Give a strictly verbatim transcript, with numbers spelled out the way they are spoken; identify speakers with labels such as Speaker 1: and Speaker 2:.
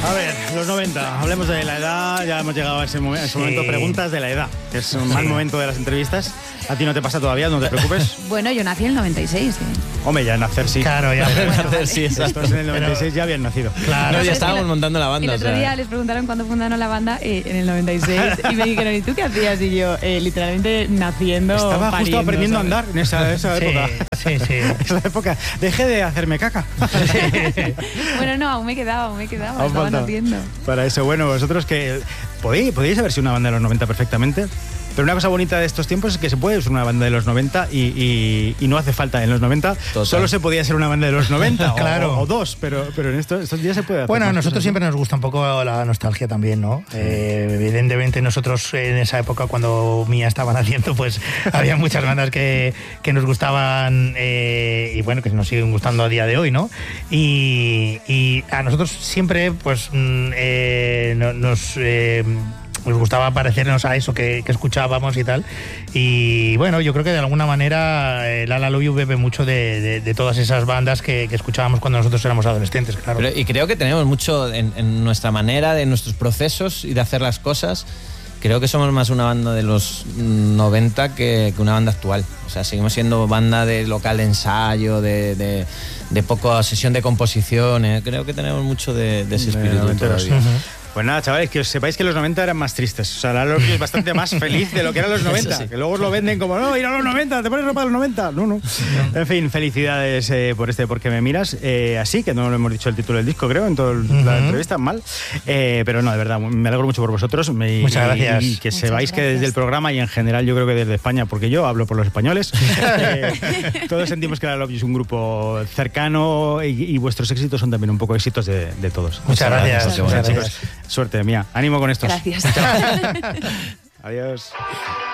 Speaker 1: A ver, los noventa, hablemos de la edad, ya hemos llegado a ese, momen- a ese momento,
Speaker 2: Sí.
Speaker 1: preguntas de la edad, que es un mal momento de las entrevistas. A ti no te pasa todavía, no te preocupes.
Speaker 3: Bueno, yo nací en el noventa y seis. ¿eh?
Speaker 1: Hombre, ya nacer sí.
Speaker 2: Claro, ya.
Speaker 3: Bueno,
Speaker 4: Nacer,
Speaker 3: vale.
Speaker 4: sí, exacto.
Speaker 1: Estos en el noventa y seis ya habían nacido.
Speaker 2: Claro,
Speaker 4: No, ya
Speaker 3: es que
Speaker 4: estábamos
Speaker 3: la-
Speaker 4: montando la banda.
Speaker 3: El
Speaker 4: o
Speaker 3: otro
Speaker 4: sea.
Speaker 3: día les preguntaron cuándo fundaron la banda eh, en el noventa y seis y me dijeron, ¿y tú qué hacías? Y yo, eh, literalmente naciendo,
Speaker 1: Estaba justo
Speaker 3: pariendo,
Speaker 1: aprendiendo
Speaker 3: ¿sabes?
Speaker 1: a andar en esa, esa
Speaker 2: Sí,
Speaker 1: época.
Speaker 2: sí, sí.
Speaker 1: Esa época. Dejé de hacerme caca.
Speaker 3: Bueno, no, aún me quedaba, aún me quedaba,
Speaker 1: Aún
Speaker 3: estaba
Speaker 1: falta.
Speaker 3: naciendo.
Speaker 1: Para eso, bueno, vosotros que podéis, podéis haber sido una banda de los noventa perfectamente, pero una cosa bonita de estos tiempos es que se puede ser una banda de los noventa y, y, y no hace falta en los noventa.
Speaker 4: Total.
Speaker 1: Solo se podía ser una banda de los noventa
Speaker 2: Claro.
Speaker 1: o, o dos, pero, pero en estos, estos días se puede hacer.
Speaker 2: Bueno, a
Speaker 1: más
Speaker 2: nosotros
Speaker 1: cosas,
Speaker 2: siempre nos gusta un poco la nostalgia también, ¿no? Eh, evidentemente nosotros en esa época cuando Mía estaba naciendo, pues había muchas bandas que, que nos gustaban eh, y bueno, que nos siguen gustando a día de hoy, ¿no? Y, y a nosotros siempre pues mm, eh, no- nos... eh, nos gustaba parecernos a eso que, que escuchábamos y tal. Y bueno, yo creo que de alguna manera eh, Lala Love You bebe mucho de, de- de todas esas bandas que, que escuchábamos cuando nosotros éramos adolescentes, claro.
Speaker 4: Pero- y creo que tenemos mucho en, en nuestra manera, de nuestros procesos y de hacer las cosas. Creo que somos más una banda de los noventa que, que una banda actual. O sea, seguimos siendo banda de local de ensayo, de, de, de poca sesión de composición. eh. Creo que tenemos mucho de, de ese
Speaker 1: De
Speaker 4: espíritu
Speaker 1: noventeros.
Speaker 4: todavía.
Speaker 2: Ujú.
Speaker 1: Pues nada, chavales, que os sepáis que los noventa eran más tristes. O sea, la Love You es bastante más feliz de lo que eran los noventa.
Speaker 4: sí.
Speaker 1: Que luego os lo venden como, no, ir a los noventa, te pones ropa de los noventa. No, no. En fin, felicidades eh, por este Porque me miras. Eh, así, que no lo hemos dicho el título del disco, creo, en toda
Speaker 2: Ujú.
Speaker 1: la entrevista, mal. Eh, pero no, de verdad, me alegro mucho por vosotros. Me-
Speaker 2: Muchas
Speaker 1: y-
Speaker 2: gracias.
Speaker 1: Y que
Speaker 3: Muchas
Speaker 1: sepáis que desde
Speaker 3: gracias.
Speaker 1: el programa y en general yo creo que desde España, porque yo hablo por los españoles, eh, todos sentimos que la Love You es un grupo cercano y, y vuestros éxitos son también un poco éxitos de, de todos.
Speaker 2: Muchas gracias.
Speaker 1: Muchas
Speaker 2: Muchas
Speaker 1: gracias,
Speaker 2: gracias.
Speaker 1: chicos. Suerte, Mía. Ánimo con estos.
Speaker 3: Gracias.
Speaker 1: Adiós.